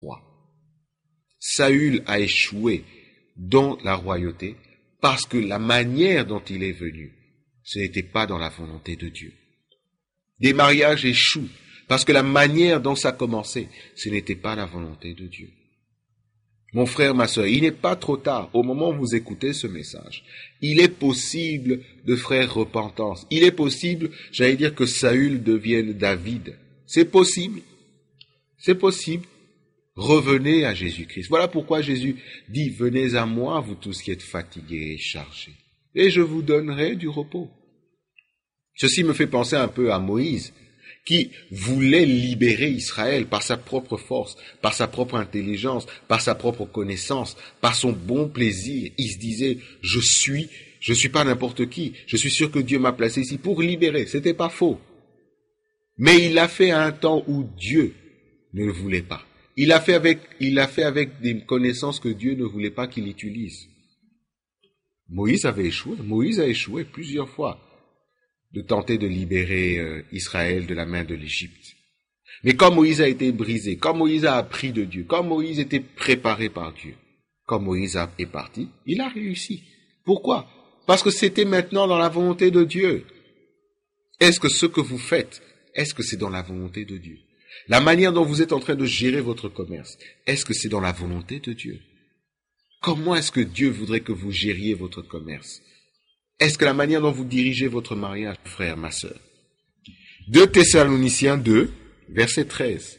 roi. Saül a échoué dans la royauté parce que la manière dont il est venu, ce n'était pas dans la volonté de Dieu. Des mariages échouent parce que la manière dont ça commençait, ce n'était pas la volonté de Dieu. Mon frère, ma sœur, il n'est pas trop tard. Au moment où vous écoutez ce message, il est possible de faire repentance. Il est possible, j'allais dire, que Saül devienne David. C'est possible. C'est possible. Revenez à Jésus-Christ. Voilà pourquoi Jésus dit, venez à moi, vous tous qui êtes fatigués et chargés, et je vous donnerai du repos. Ceci me fait penser un peu à Moïse, qui voulait libérer Israël par sa propre force, par sa propre intelligence, par sa propre connaissance, par son bon plaisir. Il se disait, je suis pas n'importe qui, je suis sûr que Dieu m'a placé ici pour libérer. C'était pas faux. Mais il l'a fait à un temps où Dieu ne le voulait pas. Il l'a fait avec des connaissances que Dieu ne voulait pas qu'il utilise. Moïse avait échoué. Moïse a échoué plusieurs fois de tenter de libérer Israël de la main de l'Égypte. Mais quand Moïse a été brisé, quand Moïse a appris de Dieu, quand Moïse était préparé par Dieu, quand Moïse est parti, il a réussi. Pourquoi? Parce que c'était maintenant dans la volonté de Dieu. Est-ce que ce que vous faites, est-ce que c'est dans la volonté de Dieu? La manière dont vous êtes en train de gérer votre commerce, est-ce que c'est dans la volonté de Dieu? Comment est-ce que Dieu voudrait que vous gériez votre commerce? Est-ce que la manière dont vous dirigez votre mariage, frère, ma sœur? 2 Thessaloniciens 2, verset 13.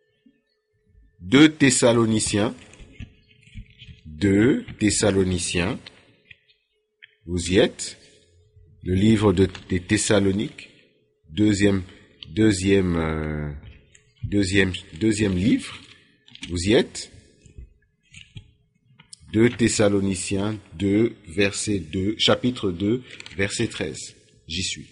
2 Thessaloniciens, vous y êtes? Le livre des Thessaloniques, deuxième livre, vous y êtes? 2 Thessaloniciens 2, verset 2, chapitre 2, verset 13. J'y suis.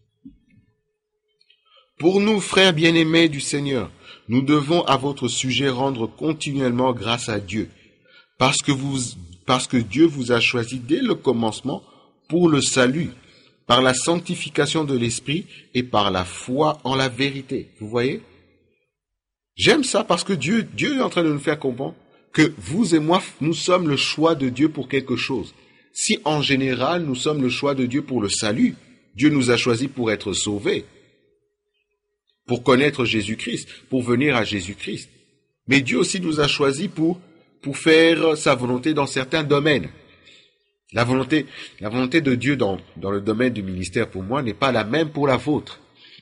Pour nous, frères bien-aimés du Seigneur, nous devons à votre sujet rendre continuellement grâce à Dieu, parce que Dieu vous a choisi dès le commencement pour le salut, par la sanctification de l'esprit et par la foi en la vérité. Vous voyez? J'aime ça parce que Dieu est en train de nous faire comprendre que vous et moi, nous sommes le choix de Dieu pour quelque chose. Si en général, nous sommes le choix de Dieu pour le salut, Dieu nous a choisis pour être sauvés, pour connaître Jésus-Christ, pour venir à Jésus-Christ. Mais Dieu aussi nous a choisis pour faire sa volonté dans certains domaines. La volonté de Dieu dans le domaine du ministère pour moi n'est pas la même pour la vôtre.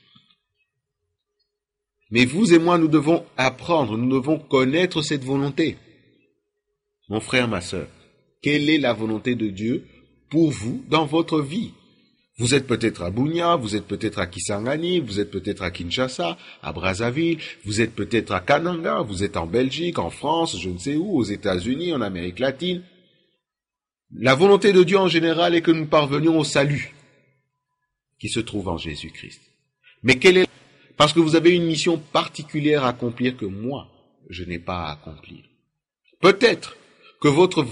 Mais vous et moi, nous devons apprendre, nous devons connaître cette volonté. Mon frère, ma sœur, quelle est la volonté de Dieu pour vous dans votre vie? Vous êtes peut-être à Bunia, vous êtes peut-être à Kisangani, vous êtes peut-être à Kinshasa, à Brazzaville, vous êtes peut-être à Kananga, vous êtes en Belgique, en France, je ne sais où, aux États-Unis, en Amérique latine. La volonté de Dieu en général est que nous parvenions au salut qui se trouve en Jésus-Christ. Mais parce que vous avez une mission particulière à accomplir que moi, je n'ai pas à accomplir. Peut-être que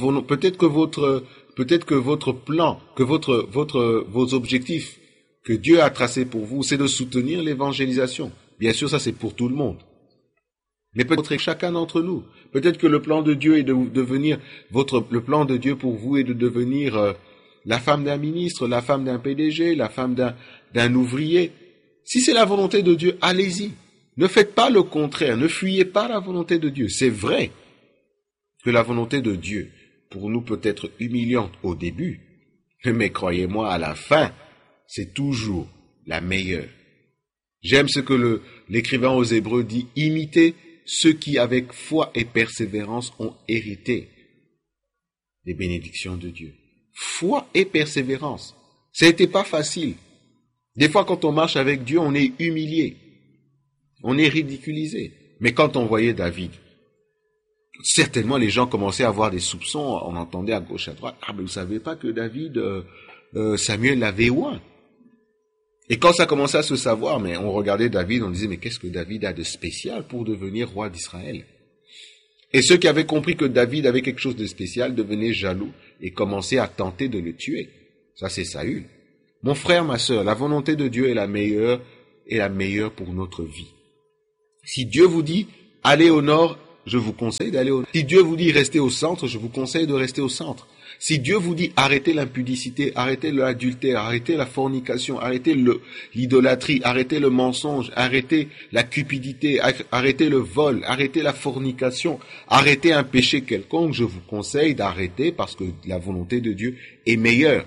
votre plan, vos objectifs que Dieu a tracés pour vous, c'est de soutenir l'évangélisation. Bien sûr, ça c'est pour tout le monde. Mais peut-être chacun d'entre nous. Peut-être que le plan de Dieu est de devenir le plan de Dieu pour vous est de devenir la femme d'un ministre, la femme d'un PDG, la femme d'un ouvrier. Si c'est la volonté de Dieu, allez-y. Ne faites pas le contraire. Ne fuyez pas la volonté de Dieu. C'est vrai que la volonté de Dieu, pour nous, peut être humiliante au début, mais croyez-moi, à la fin, c'est toujours la meilleure. J'aime ce que l'écrivain aux Hébreux dit, imitez ceux qui, avec foi et persévérance, ont hérité des bénédictions de Dieu. Foi et persévérance. Ça n'était pas facile. Des fois, quand on marche avec Dieu, on est humilié. On est ridiculisé. Mais quand on voyait David, certainement les gens commençaient à avoir des soupçons, on entendait à gauche, à droite, mais vous savez pas que David, Samuel l'avait oint. Et quand ça commençait à se savoir, mais on regardait David, on disait, mais qu'est-ce que David a de spécial pour devenir roi d'Israël? Et ceux qui avaient compris que David avait quelque chose de spécial devenaient jaloux et commençaient à tenter de le tuer. Ça, c'est Saül. Mon frère, ma sœur, la volonté de Dieu est la meilleure pour notre vie. Si Dieu vous dit, allez au nord, je vous conseille d'aller au... Si Dieu vous dit restez au centre, je vous conseille de rester au centre. Si Dieu vous dit arrêtez l'impudicité, arrêtez l'adultère, arrêtez la fornication, arrêtez l'idolâtrie, arrêtez le mensonge, arrêtez la cupidité, arrêtez le vol, arrêtez la fornication, arrêtez un péché quelconque, je vous conseille d'arrêter parce que la volonté de Dieu est meilleure.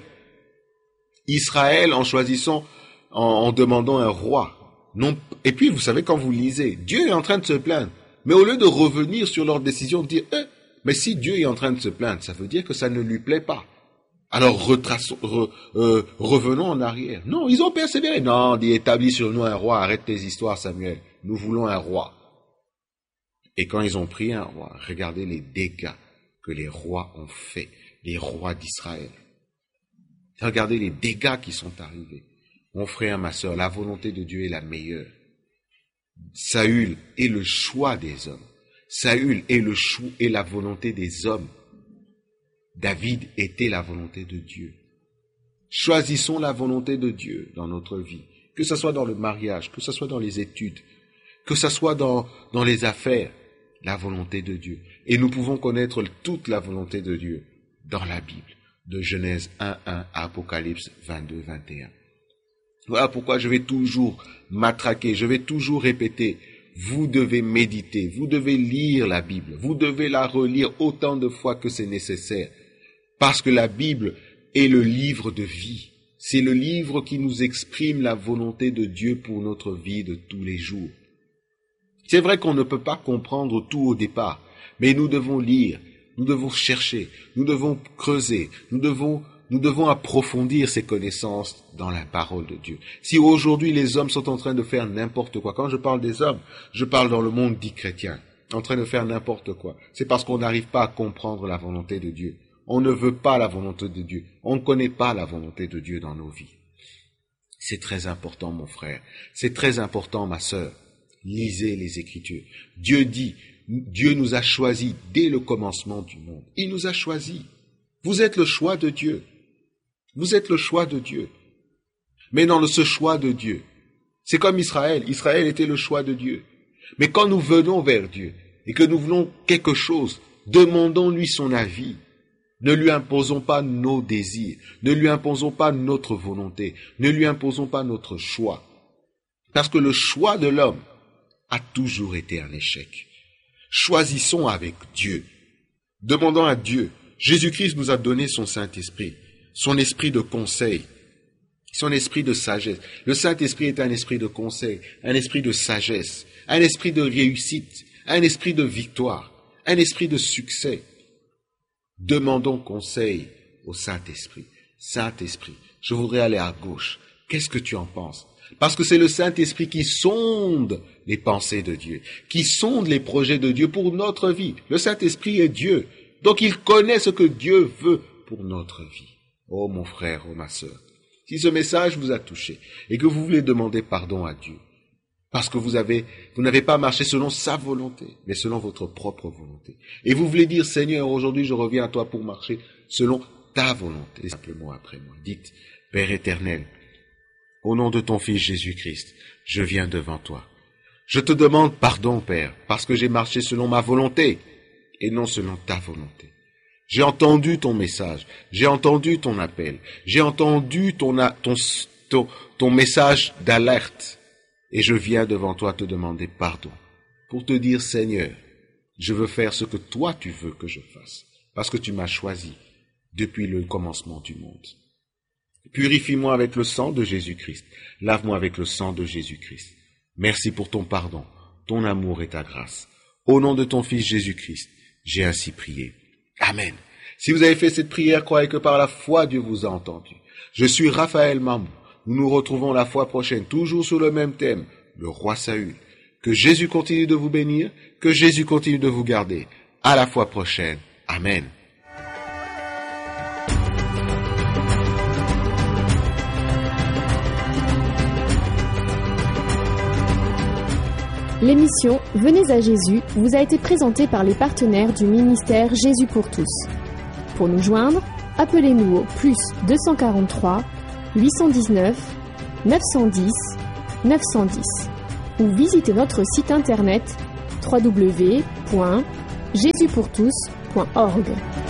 Israël, en choisissant, en demandant un roi, non, et puis vous savez quand vous lisez, Dieu est en train de se plaindre, mais au lieu de revenir sur leur décision, de dire mais si Dieu est en train de se plaindre, ça veut dire que ça ne lui plaît pas. Alors revenons en arrière. Non, ils ont persévéré. Non, dit établis sur nous un roi, arrête tes histoires Samuel. Nous voulons un roi. Et quand ils ont pris un roi, regardez les dégâts que les rois ont fait, les rois d'Israël. Regardez les dégâts qui sont arrivés. Mon frère, ma sœur, la volonté de Dieu est la meilleure. Saül est le choix des hommes. Saül est la volonté des hommes. David était la volonté de Dieu. Choisissons la volonté de Dieu dans notre vie, que ce soit dans le mariage, que ce soit dans les études, que ce soit dans les affaires, la volonté de Dieu. Et nous pouvons connaître toute la volonté de Dieu dans la Bible, de Genèse 1:1 à Apocalypse 22:21. Voilà pourquoi je vais toujours matraquer, je vais toujours répéter. Vous devez méditer, vous devez lire la Bible, vous devez la relire autant de fois que c'est nécessaire. Parce que la Bible est le livre de vie. C'est le livre qui nous exprime la volonté de Dieu pour notre vie de tous les jours. C'est vrai qu'on ne peut pas comprendre tout au départ, mais nous devons lire, nous devons chercher, nous devons creuser, nous devons approfondir ces connaissances dans la parole de Dieu. Si aujourd'hui les hommes sont en train de faire n'importe quoi, quand je parle des hommes, je parle dans le monde dit chrétien, en train de faire n'importe quoi, c'est parce qu'on n'arrive pas à comprendre la volonté de Dieu. On ne veut pas la volonté de Dieu. On ne connaît pas la volonté de Dieu dans nos vies. C'est très important, mon frère. C'est très important, ma sœur. Lisez les Écritures. Dieu nous a choisis dès le commencement du monde. Il nous a choisis. Vous êtes le choix de Dieu. Vous êtes le choix de Dieu. Mais dans ce choix de Dieu, c'est comme Israël. Israël était le choix de Dieu. Mais quand nous venons vers Dieu et que nous voulons quelque chose, demandons-lui son avis. Ne lui imposons pas nos désirs. Ne lui imposons pas notre volonté. Ne lui imposons pas notre choix. Parce que le choix de l'homme a toujours été un échec. Choisissons avec Dieu. Demandons à Dieu. Jésus-Christ nous a donné son Saint-Esprit, son esprit de conseil, son esprit de sagesse. Le Saint-Esprit est un esprit de conseil, un esprit de sagesse, un esprit de réussite, un esprit de victoire, un esprit de succès. Demandons conseil au Saint-Esprit. Saint-Esprit, je voudrais aller à gauche. Qu'est-ce que tu en penses? Parce que c'est le Saint-Esprit qui sonde les pensées de Dieu, qui sonde les projets de Dieu pour notre vie. Le Saint-Esprit est Dieu. Donc il connaît ce que Dieu veut pour notre vie. Oh mon frère, oh ma sœur, si ce message vous a touché et que vous voulez demander pardon à Dieu, parce que vous n'avez pas marché selon sa volonté, mais selon votre propre volonté. Et vous voulez dire, Seigneur, aujourd'hui je reviens à toi pour marcher selon ta volonté. Simplement après moi, dites, Père éternel, au nom de ton Fils Jésus-Christ, je viens devant toi. Je te demande pardon, Père, parce que j'ai marché selon ma volonté et non selon ta volonté. J'ai entendu ton message, j'ai entendu ton appel, j'ai entendu ton message d'alerte. Et je viens devant toi te demander pardon, pour te dire, Seigneur, je veux faire ce que toi tu veux que je fasse, parce que tu m'as choisi depuis le commencement du monde. Purifie-moi avec le sang de Jésus-Christ, lave-moi avec le sang de Jésus-Christ. Merci pour ton pardon, ton amour et ta grâce. Au nom de ton Fils Jésus-Christ, j'ai ainsi prié. Amen. Si vous avez fait cette prière, croyez que par la foi Dieu vous a entendu. Je suis Raphaël Mambou. Nous nous retrouvons la fois prochaine, toujours sur le même thème, le roi Saül. Que Jésus continue de vous bénir, que Jésus continue de vous garder. À la fois prochaine. Amen. L'émission Venez à Jésus vous a été présentée par les partenaires du ministère Jésus pour tous. Pour nous joindre, appelez-nous au +243 819 910 910 ou visitez notre site internet www.jesuspourtous.org.